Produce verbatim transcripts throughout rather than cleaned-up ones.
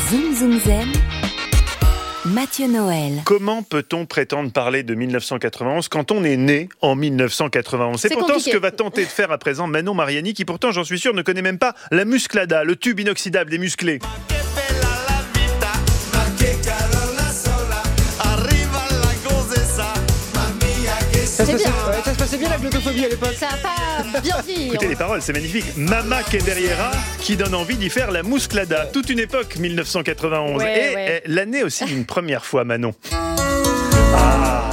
Zoom Zoom Zen, Mathieu Noël. Comment peut-on prétendre parler de mille neuf cent quatre-vingt-onze quand on est né en mille neuf cent quatre-vingt-onze ? C'est, C'est pourtant compliqué. ce que va tenter de faire à présent Manon Mariani, qui pourtant, j'en suis sûr, ne connaît même pas la musclada, le tube inoxydable des musclés. Ça se, C'est passait, bien. ouais, ça se passait bien la glottophobie à l'époque. Ça a pas bien dit. Écoutez les paroles, c'est magnifique. Mama que derriera, qui donne envie d'y faire la musclada. Toute une époque, mille neuf cent quatre-vingt-onze. Ouais, Et ouais. eh, l'année aussi d'une première fois, Manon. Ah.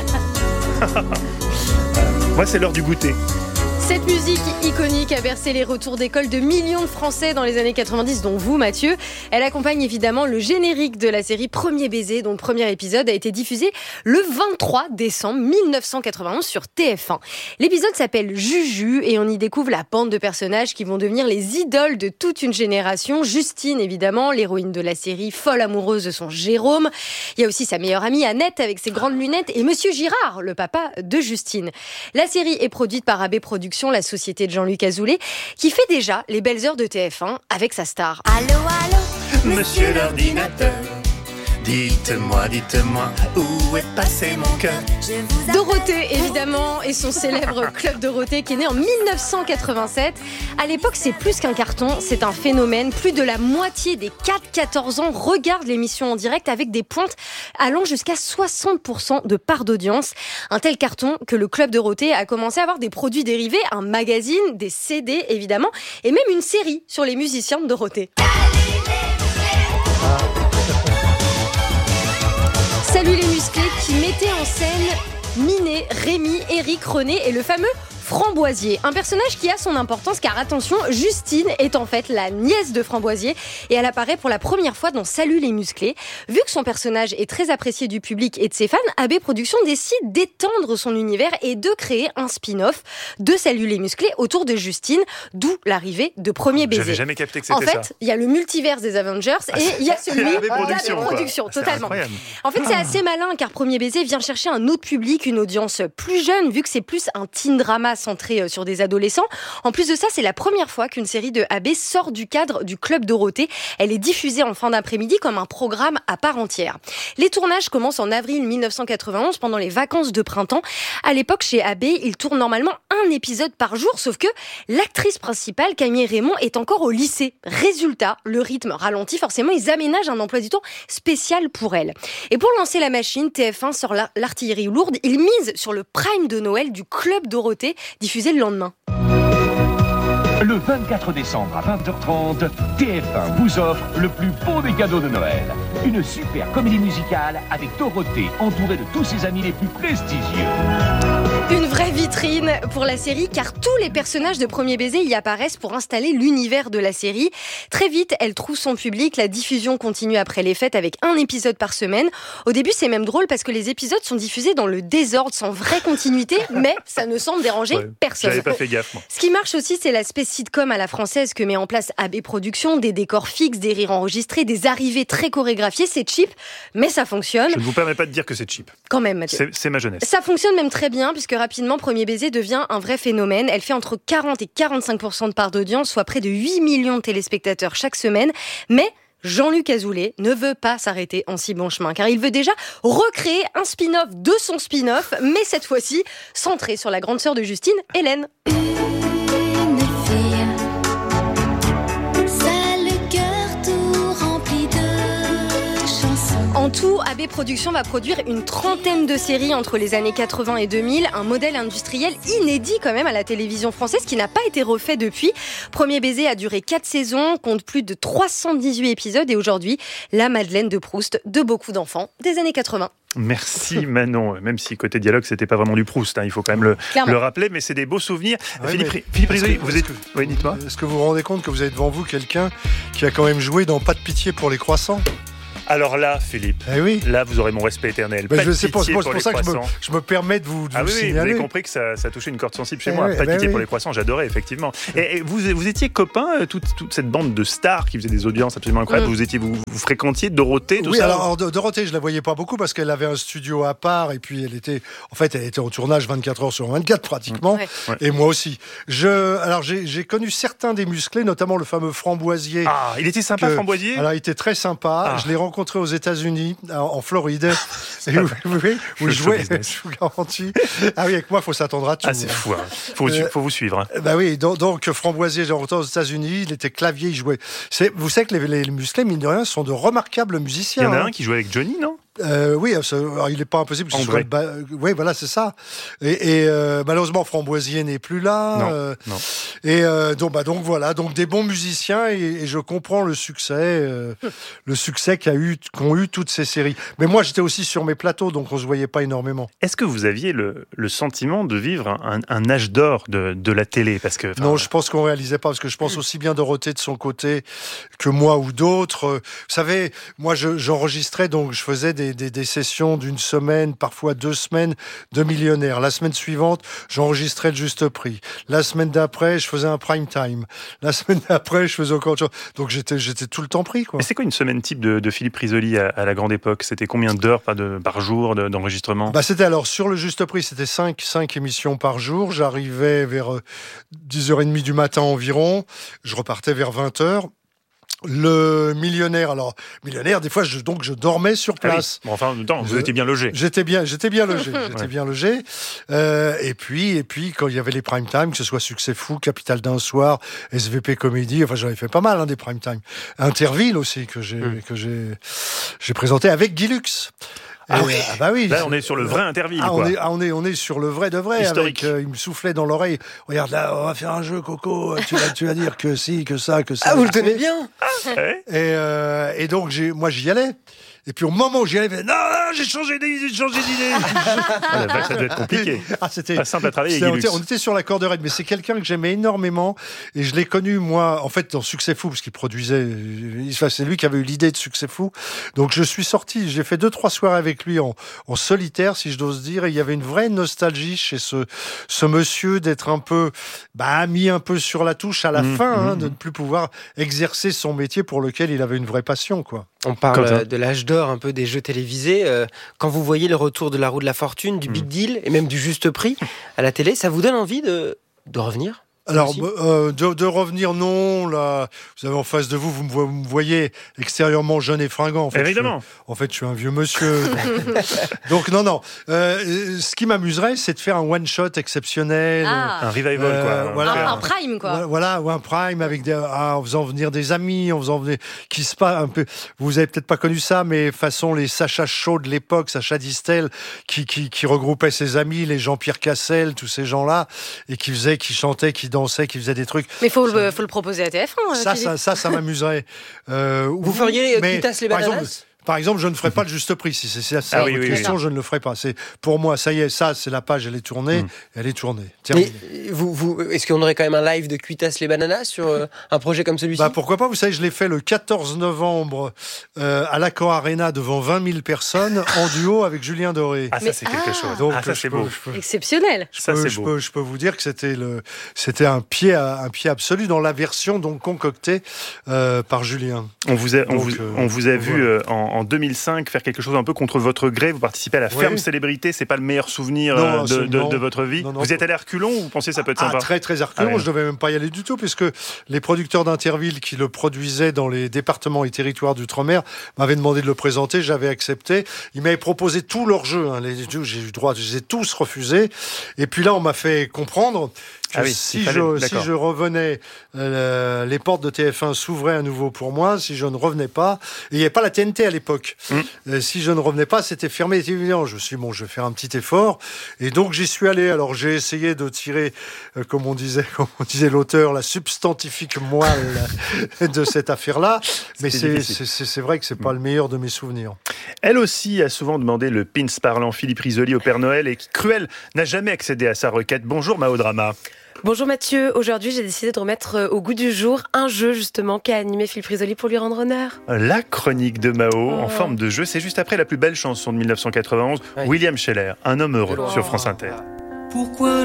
Moi, c'est l'heure du goûter. Cette musique iconique a bercé les retours d'école de millions de Français dans les années quatre-vingt-dix, dont vous, Mathieu. Elle accompagne évidemment le générique de la série Premier baiser, dont le premier épisode a été diffusé le vingt-trois décembre mille neuf cent quatre-vingt-onze sur T F un. L'épisode s'appelle Juju et on y découvre la bande de personnages qui vont devenir les idoles de toute une génération. Justine, évidemment, l'héroïne de la série, folle amoureuse de son Jérôme. Il y a aussi sa meilleure amie Annette avec ses grandes lunettes et Monsieur Girard, le papa de Justine. La série est produite par A B Productions, la société de Jean-Luc Azoulay, qui fait déjà les belles heures de T F un avec sa star. Allô, allô, Monsieur l'ordinateur, dites-moi, dites-moi, où est passé mon cœur ? je vous appelle. Dorothée, évidemment, et son célèbre Club Dorothée qui est né en mille neuf cent quatre-vingt-sept. À l'époque, c'est plus qu'un carton, c'est un phénomène. Plus de la moitié des quatre à quatorze ans regardent l'émission en direct avec des pointes allant jusqu'à soixante pour cent de part d'audience. Un tel carton que le Club Dorothée a commencé à avoir des produits dérivés, un magazine, des C D évidemment, et même une série sur les musiciens de Dorothée. Salut les musclés qui mettaient en scène Minet, Rémi, Eric, René et le fameux Framboisier. Un personnage qui a son importance car attention, Justine est en fait la nièce de Framboisier et elle apparaît pour la première fois dans Salut les musclés. Vu que son personnage est très apprécié du public et de ses fans, A B Productions décide d'étendre son univers et de créer un spin-off de Salut les musclés autour de Justine, d'où l'arrivée de Premier baiser. J'avais jamais capté que En c'était ça. fait, il y a le multiverse des Avengers et il y a celui A B d'A B Productions, quoi. Productions, C'est totalement. incroyable. En fait, c'est assez malin car Premier baiser vient chercher un autre public, une audience plus jeune, vu que c'est plus un teen drama centré sur des adolescents. En plus de ça, c'est la première fois qu'une série de A B sort du cadre du Club Dorothée. Elle est diffusée en fin d'après-midi comme un programme à part entière. Les tournages commencent en avril mille neuf cent quatre-vingt-onze pendant les vacances de printemps. À l'époque, chez A B, ils tournent normalement un épisode par jour, sauf que l'actrice principale, Camille Raymond, est encore au lycée. Résultat, le rythme ralentit. Forcément, ils aménagent un emploi du temps spécial pour elle. Et pour lancer la machine, T F un sort la- l'artillerie lourde. Il mise sur le prime de Noël du Club Dorothée, diffusé le lendemain. Le vingt-quatre décembre à vingt heures trente, T F un vous offre le plus beau des cadeaux de Noël. Une super comédie musicale avec Dorothée entourée de tous ses amis les plus prestigieux. Une vraie vitrine pour la série car tous les personnages de Premier baiser y apparaissent pour installer l'univers de la série. Très vite, elle trouve son public. La diffusion continue après les fêtes avec un épisode par semaine. Au début, c'est même drôle parce que les épisodes sont diffusés dans le désordre sans vraie continuité, mais ça ne semble déranger Ouais, personne. J'avais pas fait gaffe, moi. Ce qui marche aussi, c'est l'aspect sitcom à la française que met en place A B Productions, des décors fixes, des rires enregistrés, des arrivées très chorégraphiées. C'est cheap, mais ça fonctionne Je ne vous permets pas de dire que c'est cheap. quand même, Mathieu. C'est, c'est ma jeunesse. Ça fonctionne même très bien puisque rapidement Premier baiser devient un vrai phénomène. Elle fait entre quarante et quarante-cinq pour cent de part d'audience, soit près de huit millions de téléspectateurs chaque semaine. Mais Jean-Luc Azoulay ne veut pas s'arrêter en si bon chemin car il veut déjà recréer un spin-off de son spin-off, mais cette fois-ci centré sur la grande sœur de Justine, Hélène. Une fille, ça le cœur tout rempli de chansons. En tout, A B Productions va produire une trentaine de séries entre les années quatre-vingts et deux mille, un modèle industriel inédit quand même à la télévision française qui n'a pas été refait depuis. Premier baiser a duré quatre saisons, compte plus de trois cent dix-huit épisodes et aujourd'hui, la Madeleine de Proust de beaucoup d'enfants des années quatre-vingts. Merci Manon, même si côté dialogue c'était pas vraiment du Proust, hein, il faut quand même le, Clairement. le rappeler, mais c'est des beaux souvenirs. Ouais, Philippe, mais- Philippe est-ce Risoli, que- vous est-ce êtes... que- Oui, dites-moi. Est-ce que vous vous rendez compte que vous avez devant vous quelqu'un qui a quand même joué dans Pas de pitié pour les croissants ? Alors là, Philippe, Eh oui. là, vous aurez mon respect éternel. Ben, Pas je de sais pas, pitié c'est pour, pour c'est pour les ça que je me, croissants. je me permets de vous, de Ah vous oui, oui, vous signaler. avez compris que ça, ça touchait une corde sensible chez Eh moi. ouais, Pas de ben pitié oui. pour les croissants, j'adorais, effectivement. Et, et vous, vous étiez copains, euh, toute, toute cette bande de stars qui faisaient des audiences absolument incroyables. Mm. Vous, étiez, vous, vous fréquentiez Dorothée, tout Oui, ça alors, alors, Dorothée, je la voyais pas beaucoup parce qu'elle avait un studio à part et puis elle était, en fait, elle était au tournage vingt-quatre heures sur vingt-quatre pratiquement. Ouais. Ouais. Et moi aussi. Je, alors j'ai, j'ai connu certains des musclés, notamment le fameux Framboisier. Ah, il était sympa, que- Framboisier. Alors, il était très sympa. Ah. Je l'ai rencontré aux États-Unis, en, en Floride, et où, où- où Le il show jouait. business. Je vous garantis. Ah oui, avec moi, il faut s'attendre à tout. Ah, c'est fou. Hein. Faut, Euh, faut vous suivre. Hein. Bah oui, donc, donc Framboisier, j'ai rencontré aux États-Unis. Il était clavier, il jouait. C'est, vous savez que les, les musclés, mine de rien, sont de remarquables Il musiciens. y en a hein. un qui jouait avec Johnny, non? Euh, oui, ça- alors, il n'est pas impossible. Que ce André. soit le ba- Oui, voilà, c'est ça. Et, et, euh, malheureusement, Framboisier n'est plus là. Non, euh, non. Et euh, donc, bah, donc voilà, donc des bons musiciens. Et, et je comprends le succès, euh, le succès qu'a eu, qu'ont eu toutes ces séries. Mais moi, j'étais aussi sur mes plateaux, donc on se voyait pas énormément. Est-ce que vous aviez le, le sentiment de vivre un, un âge d'or de, de la télé? Parce que, enfin, Non, je pense qu'on réalisait pas, parce que je pense aussi bien Dorothée de son côté que moi ou d'autres. Euh, Vous savez, moi, je, j'enregistrais, donc je faisais des, des, des sessions d'une semaine, parfois deux semaines de millionnaires. La semaine suivante, j'enregistrais le juste prix. La semaine d'après, je faisais un prime time. La semaine d'après, je faisais encore autre chose. Donc j'étais, j'étais tout le temps pris, quoi. Mais c'est quoi une semaine type de, de Philippe Risoli à, à la grande époque? C'était combien d'heures par, de, par jour de- d'enregistrement? Bah, c'était alors, sur le juste prix, c'était cinq, cinq émissions par jour. J'arrivais vers euh, dix heures trente du matin environ. Je repartais vers vingt heures. Le millionnaire, alors, millionnaire, des fois, je, donc, je dormais sur Ah oui. place. Bon, enfin, en même temps, vous Je- étiez bien logé. J'étais bien, j'étais bien logé, j'étais Ouais. bien logé. Euh, et puis, et puis, quand il y avait les prime time, que ce soit Succès Fou, Capital d'un soir, S V P Comédie, enfin, j'en avais fait pas mal, hein, des prime time. Interville aussi, que j'ai, Mm. que j'ai, j'ai présenté avec Guy Lux. Ah Et, oui. ah bah oui. Là, on est sur le vrai Interville, Ah, quoi. on est, ah, on est, on est sur le vrai de vrai. Historique. Avec, euh, il me soufflait dans l'oreille. Regarde là, on va faire un jeu, Coco. Tu vas, tu vas dire que si, que ça, que ça. Ah, vous le tu sais. connaissez bien? Ouais. Et, euh, et donc, j'ai, moi, j'y allais. Et puis, au moment où j'y allais, il fait, non, non, j'ai changé d'idée, j'ai changé d'idée. Ah, la vache, ça doit être compliqué. Ah, c'était Pas simple à travailler c'était- avec on, Guy était, Lux. on était sur la corde raide, mais c'est quelqu'un que j'aimais énormément. Et je l'ai connu, moi, en fait, dans Succès Fou, parce qu'il produisait. il- Enfin, c'est lui qui avait eu l'idée de Succès Fou. Donc, je suis sorti, j'ai fait deux, trois soirées avec lui en, en solitaire, si je j'ose dire. Et il y avait une vraie nostalgie chez ce, ce monsieur d'être un peu, bah, mis un peu sur la touche à la Mmh, fin, hein, mmh, de mmh. ne plus pouvoir exercer son métier pour lequel il avait une vraie passion, quoi. On parle Comme ça. euh, de l'âge d'or un peu des jeux télévisés. Euh, quand vous voyez le retour de la roue de la fortune, du big deal et même du juste prix à la télé, ça vous donne envie de, de revenir? Alors, Aussi. euh, de, de revenir, non. Là, vous avez en face de vous, vous me, vo- vous me voyez extérieurement jeune et fringant. En fait, Évidemment. Je, suis- en fait, je suis un vieux monsieur. donc, non, non. Euh, ce qui m'amuserait, c'est de faire un one-shot exceptionnel. Ah, Un revival, Euh, quoi. voilà. un, Un- un prime, quoi. Voilà, ou un prime avec des, ah, en faisant venir des amis, en faisant venir, qui se passe un peu. Vous avez peut-être pas connu ça, mais façon les Sacha Chaud de l'époque, Sacha Distel, qui, qui, qui regroupait ses amis, les Jean-Pierre Cassel, tous ces gens-là, et qui faisaient, qui chantaient, qui dansaient, qui faisaient des trucs. Mais faut le, faut le proposer à T F un. euh, Ça, Philippe. ça, ça, ça m'amuserait. Euh, Vous feriez, euh, mais, Quitas les par bananas exemple, par exemple, je ne ferai pas le juste prix. Si c'est ça, ça Ah oui, votre oui, oui. question, je ne le ferai pas. C'est pour moi, ça y est, ça, c'est la page, elle est tournée, Mm. elle est tournée. Mais Terminée. euh, vous, vous, est-ce qu'on aurait quand même un live de Quitas les bananas sur euh, un projet comme celui-ci? Bah pourquoi pas, vous savez, je l'ai fait le quatorze novembre euh, à l'Accor Arena devant vingt mille personnes en duo avec Julien Doré. Ah, ça, Mais- c'est quelque ah. chose. Donc, Ah, ça, je c'est peux- beau. je peux- Exceptionnel. je Ça, peux- c'est je beau. peux, je peux vous dire que c'était le, c'était un pied, à, un pied absolu dans la version donc concoctée euh, par Julien. On vous a, on Donc, vous, euh, on vous a voilà. vu euh, en, en deux mille cinq faire quelque chose un peu contre votre gré. Vous participez à la Oui. ferme célébrité. C'est pas le meilleur souvenir Non, euh, de, de, absolument. de votre vie. Non, non. Vous êtes allé à reculons ou vous pensez que ça peut être Ah, sympa? très très reculons, Ah ouais. je devais même pas y aller du tout, puisque les producteurs d'Interville qui le produisaient dans les départements et territoires d'outre-mer m'avaient demandé de le présenter, j'avais accepté. Ils m'avaient proposé tous leurs jeux, hein, les jeux, j'ai eu le droit, je les ai tous refusés. Et puis là, on m'a fait comprendre que Ah oui, si, il fallait- je, si d'accord. je revenais, euh, les portes de T F un s'ouvraient à nouveau pour moi. Si je ne revenais pas, et il n'y avait pas la T N T à l'époque. Mm. Euh, si je ne revenais pas, c'était fermé. C'était évident. Je me suis dit, bon, je vais faire un petit effort. Et donc, j'y suis allé. Alors, j'ai essayé de tirer, euh, comme on disait, comme on disait l'auteur, la substantifique moelle de cette affaire-là. Mais C'était c'est, difficile. c'est, c'est, c'est vrai que c'est pas le meilleur de mes souvenirs. Elle aussi a souvent demandé le pins parlant Philippe Risoli au Père Noël et qui, cruel, n'a jamais accédé à sa requête. Bonjour Mao Drama. Bonjour Mathieu, aujourd'hui j'ai décidé de remettre au goût du jour un jeu justement qu'a animé Philippe Risoli pour lui rendre honneur. La chronique de Mao Oh. en forme de jeu, c'est juste après la plus belle chanson de mille neuf cent quatre-vingt-onze, Oui. William Scheller, Un homme heureux Oh. sur France Inter. Pourquoi